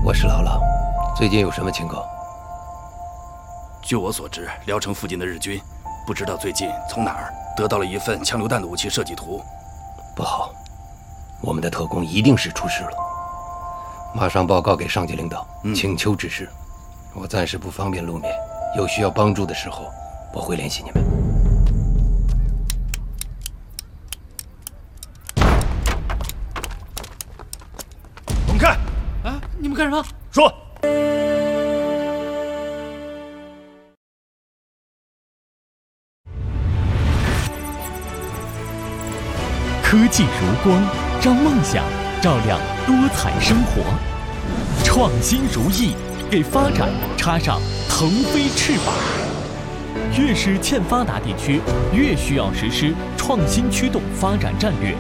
我是姥姥，最近有什么情况？ 据我所知，聊城附近的日军，不知道最近从哪儿得到了一份枪榴弹的武器设计图。 不好，我们的特工一定是出事了。马上报告给上级领导，请求指示。我暂时不方便露面，有需要帮助的时候，我会联系你们。 我们看， 啊，你们干什么？ 说。 科技如光，让梦想照亮多彩生活；创新如翼，给发展插上腾飞翅膀。越是欠发达地区，越需要实施创新驱动发展战略，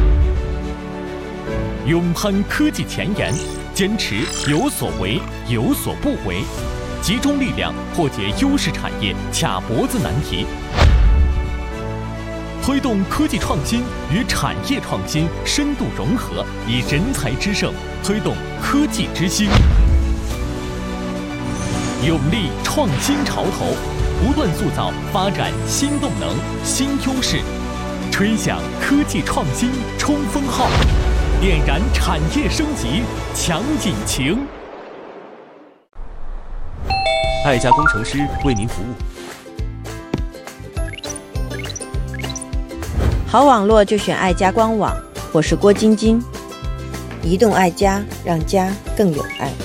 勇攀科技前沿，坚持有所为有所不为，集中力量破解优势产业卡脖子难题。推动科技创新与产业创新深度融合，以人才之盛推动科技之星，勇立创新潮头，不断塑造发展新动能、新优势，吹响科技创新冲锋号，点燃产业升级强引擎。 爱家工程师为您服务。 好网络就选爱家官网，我是郭晶晶。移动爱家，让家更有爱。